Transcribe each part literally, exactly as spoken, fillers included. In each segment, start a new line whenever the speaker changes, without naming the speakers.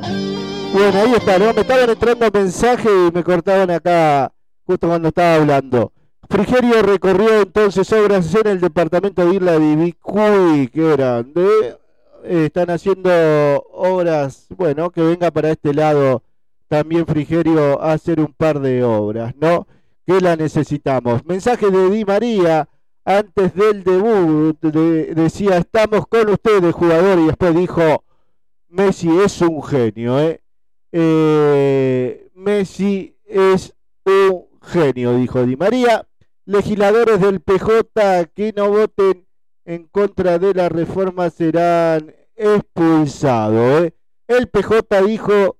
Bueno, ahí está, ¿no? Me estaban entrando mensajes y me cortaban acá justo cuando estaba hablando. Frigerio recorrió entonces obras en el departamento de Isla de Ibicuy, que grande. Eh, están haciendo obras, bueno, que venga para este lado también Frigerio a hacer un par de obras, ¿no? Que la necesitamos. Mensaje de Di María antes del debut, de, decía, estamos con ustedes, jugador, y después dijo, Messi es un genio, ¿eh? Eh, Messi es un genio, dijo Di María. Legisladores del P J que no voten en contra de la reforma serán expulsados, ¿eh? El P J dijo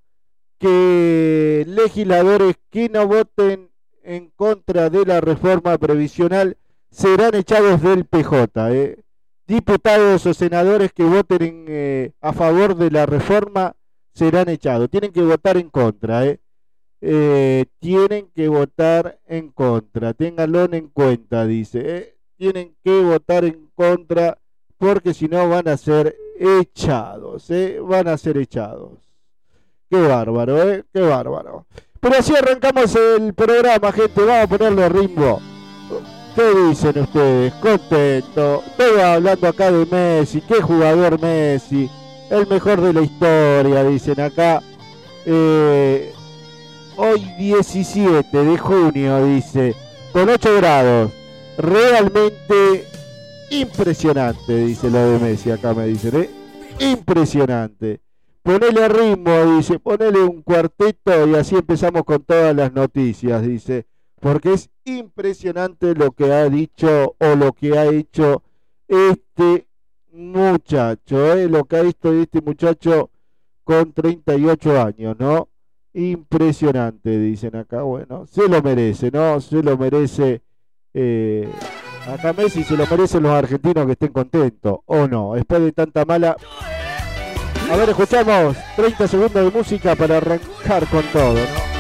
que legisladores que no voten en contra de la reforma previsional serán echados del P J, ¿eh? Diputados o senadores que voten en, eh, a favor de la reforma serán echados. Tienen que votar en contra, ¿eh? Eh, tienen que votar en contra. Ténganlo en cuenta, dice. ¿eh? Tienen que votar en contra porque si no van a ser echados, ¿eh? Van a ser echados. Qué bárbaro, ¿eh? Qué bárbaro. Pero así arrancamos el programa, gente. Vamos a ponerle ritmo. ¿Qué dicen ustedes? Contento. Estoy hablando acá de Messi. Qué jugador Messi. El mejor de la historia, dicen acá. Eh, hoy diecisiete de junio, dice. Con ocho grados. Realmente impresionante, dice lo de Messi. Acá me dicen, ¿eh? Impresionante. Ponele ritmo, dice. Ponele un cuarteto y así empezamos con todas las noticias, dice. Porque es impresionante lo que ha dicho o lo que ha hecho este muchacho, ¿eh? Lo que ha hecho este muchacho con treinta y ocho años, ¿no? Impresionante, dicen acá. Bueno, se lo merece, ¿no? Se lo merece. Eh, acá Messi se lo merecen los argentinos que estén contentos, ¿o no? Después de tanta mala... A ver, escuchamos treinta segundos de música para arrancar con todo, ¿no?